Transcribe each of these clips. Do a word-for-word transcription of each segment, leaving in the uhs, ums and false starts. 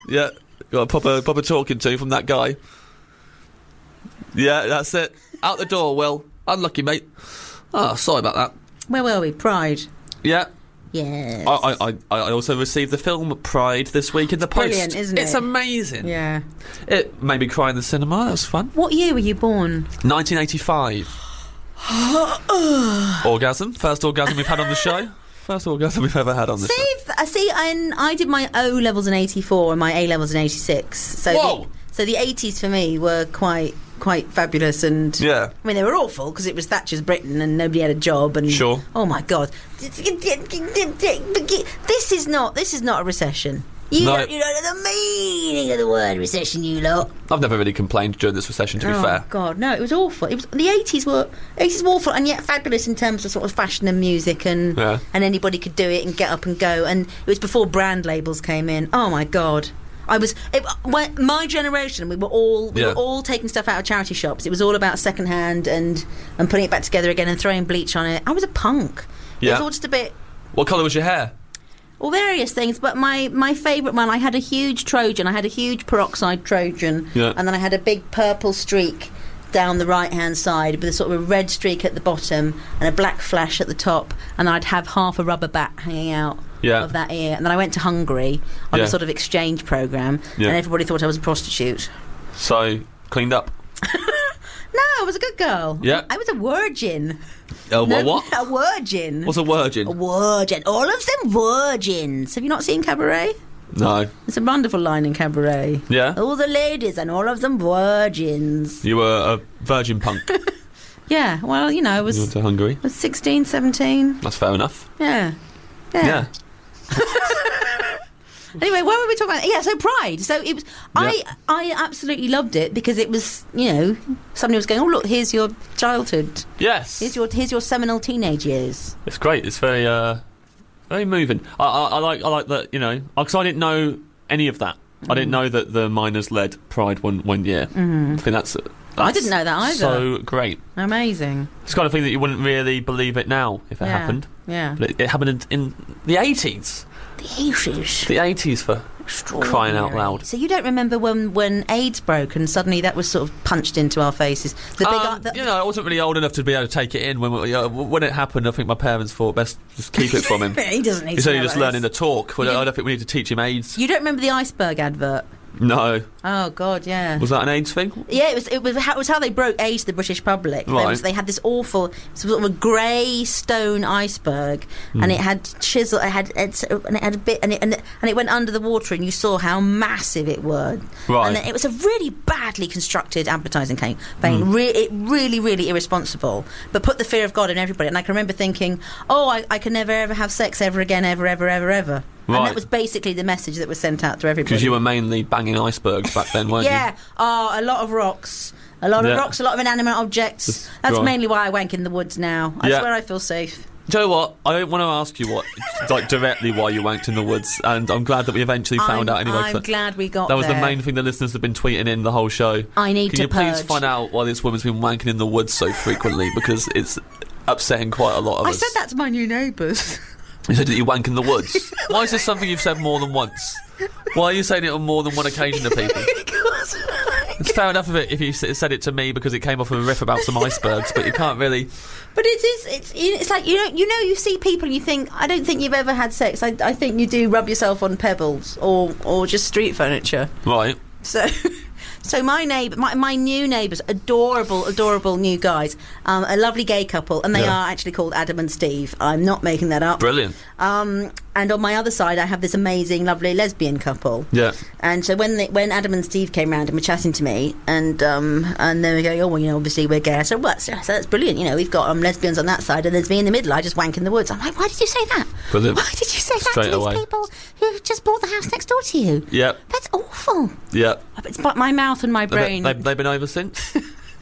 Yeah, got a proper, proper talking to from that guy. Yeah, that's it. Out the door, Will. Unlucky, mate. Oh, sorry about that. Where were we? Pride. Yeah. Yes. I, I, I also received the film Pride this week in the post. Brilliant, isn't it? It's amazing. Yeah. It made me cry in the cinema. That was fun. What year were you born? nineteen eighty-five. Orgasm. First orgasm we've had on the show. First orgasm we've ever had on the see, show. I see. I, I did my O levels in eighty-four and my A levels in eighty-six. So Whoa. The, so the eighties for me were quite quite fabulous, and Yeah. I mean they were awful because it was Thatcher's Britain and nobody had a job, and Sure. oh my god, this is not this is not a recession. You, No. don't, you don't know the meaning of the word recession, you lot. I've never really complained during this recession, to be oh fair. God, no, it was awful. It was the eighties were eighties were awful, and yet fabulous in terms of sort of fashion and music, and Yeah. and anybody could do it and get up and go. And it was before brand labels came in. Oh my God. I was it, my, my generation. We were all we Yeah. were all taking stuff out of charity shops. It was all about second hand and and putting it back together again and throwing bleach on it. I was a punk. It Yeah. was all just a bit. What colour was your hair? Well, various things, but my, my favourite one, I had a huge Trojan. I had a huge peroxide Trojan, Yeah. and then I had a big purple streak down the right-hand side with a sort of a red streak at the bottom and a black flash at the top, and I'd have half a rubber bat hanging out Yeah. of that ear. And then I went to Hungary on Yeah. a sort of exchange programme, Yeah. and everybody thought I was a prostitute. So, cleaned up. No, I was a good girl. Yeah. I was a virgin. Oh, No, what? A virgin. What's a virgin? A virgin. All of them virgins. Have you not seen Cabaret? No. It's a wonderful line in Cabaret. Yeah? All the ladies and all of them virgins. You were a virgin punk. Yeah, well, you know, I You was, went to Hungary. I was sixteen, seventeen. That's fair enough. Yeah. Yeah. Yeah. Anyway, what were we talking about? Yeah, so Pride. So it was. I I absolutely loved it because it was, you know, somebody was going, oh look, here's your childhood. Yes. Here's your here's your seminal teenage years. It's great. It's very, uh, very moving. I, I, I like, I like that. You know, because I didn't know any of that. I didn't know that the miners led Pride one one year. Mm. I think that's, that's. I didn't know that either. So great. Amazing. It's the kind of thing that you wouldn't really believe it now if it Yeah. happened. Yeah. But it, it happened in, in the eighties. The eighties. The eighties for crying out loud. So you don't remember when, when AIDS broke and suddenly that was sort of punched into our faces? The big, Um, the, you know, I wasn't really old enough to be able to take it in when we, uh, when it happened. I think my parents thought best just keep it from him. he doesn't need He's to only know just about learning this. to talk. Well, You I don't think we need to teach him AIDS. You don't remember the iceberg advert? No. Oh God, yeah. Was that an AIDS thing? Yeah, it was. It was how, it was how they broke AIDS to the British public. There Right. was, they had this awful sort of a grey stone iceberg, Hmm. and it had chisel. It had it's, and it had a bit, and it, and it and it went under the water, and you saw how massive it was. Right. And it was a really badly constructed advertising campaign. Hmm. Re- it really, really irresponsible, but put the fear of God in everybody. And I can remember thinking, oh, I, I can never ever have sex ever again, ever, ever, ever, ever. And Right. that was basically the message that was sent out to everybody. Because you were mainly banging icebergs back then, weren't Yeah, you? oh, a lot of rocks. A lot of Yeah. rocks, a lot of inanimate objects. That's Right. mainly why I wank in the woods now. I Yeah. swear I feel safe. Do you know what? I don't want to ask you what, like, directly why you wanked in the woods, and I'm glad that we eventually found I'm, out anyway. I'm 'cause glad we got that was there. the main thing the listeners have been tweeting in the whole show. I need Can to you please purge. find out why this woman's been wanking in the woods so frequently? Because it's upsetting quite a lot of I us. said that to my new neighbours. You said that you wank in the woods. Why is this something you've said more than once? Why are you saying it on more than one occasion to people? Because It's fair enough of it if you s- said it to me because it came off of a riff about some icebergs, but you can't really. But it is. It's. It's like you know. You know. You see people. And you think. I don't think you've ever had sex. I. I think you do rub yourself on pebbles or or just street furniture. Right. So. So my neighbour, my, my new neighbours, adorable, adorable new guys, um, a lovely gay couple, and they Yeah. are actually called Adam and Steve. I'm not making that up. Brilliant. Um, and on my other side, I have this amazing, lovely lesbian couple. Yeah. And so when they, when Adam and Steve came round and were chatting to me, and um, and they were going, oh well, you know, obviously we're gay. I said, well, so, so that's brilliant. You know, we've got um, lesbians on that side, and there's me in the middle. I just wank in the woods. I'm like, why did you say that? Brilliant. Why did you say that Straight to these away. people who just bought the house next door to you? Yep. That's awful. Yep. It's but my mouth and my They, brain. they, they've been over since.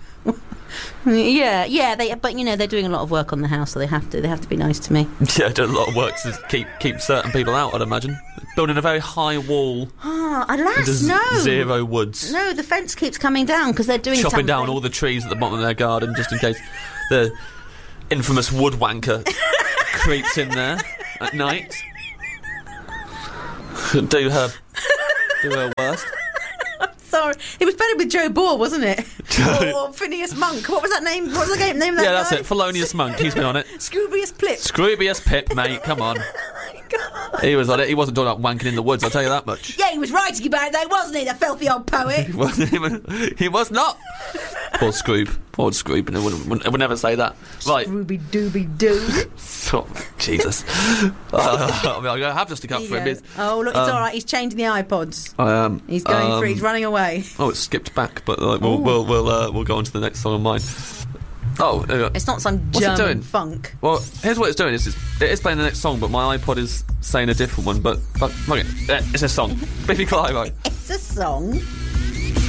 Yeah, yeah, they. But you know, they're doing a lot of work on the house, so they have to. They have to be nice to me. Yeah, doing a lot of work to keep keep certain people out. I'd imagine building a very high wall Ah, alas, into no. zero woods. No, the fence keeps coming down because they're doing Chopping something. down all the trees at the bottom of their garden just in case the infamous wood wanker creeps in there at night. Do her do her worst. Sorry, it was better with Joe Bohr, wasn't it? or, or Phineas Monk. What was that name? What was the game name of that Yeah, guy? that's it. Felonious Monk. He's been on it. Scroobius Pip. Scroobius Pip, mate. Come on. He was on it. He wasn't talking about wanking in the woods, I'll tell you that much. Yeah, he was writing about it though, wasn't he? The filthy old poet. He wasn't even, he was not. Poor Scroob. Poor Scroob. And I would, would, would never say that. Right. Scrooby dooby doo. So, Jesus. uh, I mean, I have just to cut for him. Oh, look, it's um, all right. He's changing the iPods. I am. He's going um, through. He's running away. Oh, it skipped back, but like, we'll we'll we'll, uh, we'll go on to the next song of mine. Oh, there we go. It's not some What's it German doing? funk. Well, here's what it's doing. It's, it's, it is playing the next song, but my iPod is saying a different one. But fuck, fuck it. Uh, It's a song. Biffy Clyro. It's a song.